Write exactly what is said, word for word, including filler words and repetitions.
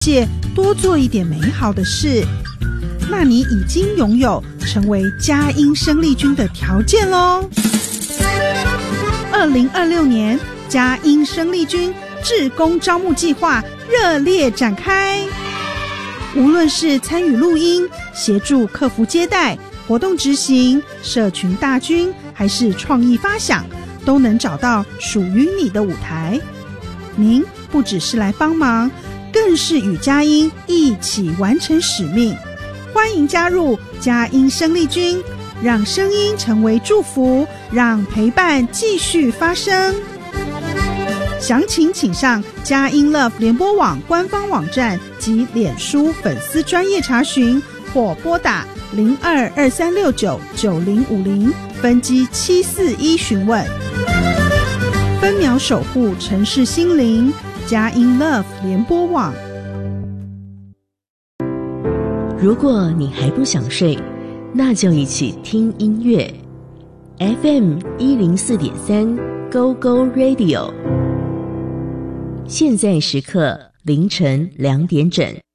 界多做一点美好的事，那你已经拥有成为佳音生力军的条件咯。二零二六年佳音生力军志工招募计划热烈展开，无论是参与录音、协助客服接待、活动执行、社群大军，还是创意发想，都能找到属于你的舞台。您不只是来帮忙，更是与佳音一起完成使命。欢迎加入佳音生力军，让声音成为祝福，让陪伴继续发生。详情请上佳音 Love 联播网官方网站及脸书粉丝专页查询，或拨打零二二三六九九零五零分机七四一询问。分秒守护城市心灵，佳音 Love 联播网。 如果你还不想睡，那就一起听音乐。F M 一零四点三 Go Go Radio， 现在时刻凌晨两点整。